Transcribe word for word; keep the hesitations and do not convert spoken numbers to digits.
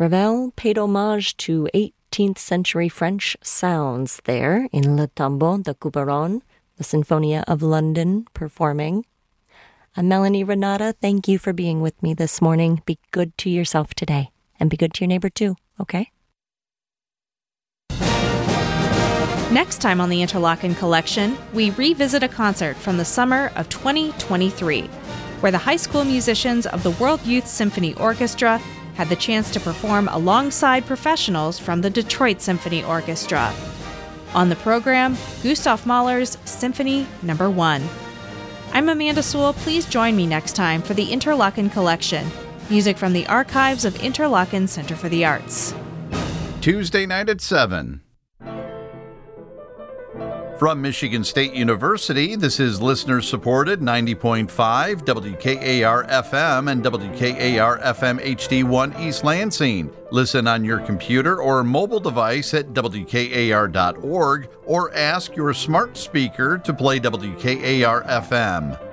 Ravel paid homage to eighteenth century French sounds there in Le Tombeau de Couperon, the Sinfonia of London performing. I'm Melanie Renata. Thank you for being with me this morning. Be good to yourself today, and be good to your neighbor too, okay? Next time on the Interlochen Collection, we revisit a concert from the summer of twenty twenty-three, where the high school musicians of the World Youth Symphony Orchestra had the chance to perform alongside professionals from the Detroit Symphony Orchestra. On the program, Gustav Mahler's Symphony Number One. I'm Amanda Sewell. Please join me next time for the Interlochen Collection, music from the archives of Interlochen Center for the Arts. Tuesday night at seven. From Michigan State University, this is listener-supported ninety point five W K A R F M and W K A R F M H D one East Lansing. Listen on your computer or mobile device at W K A R dot org or ask your smart speaker to play W K A R F M.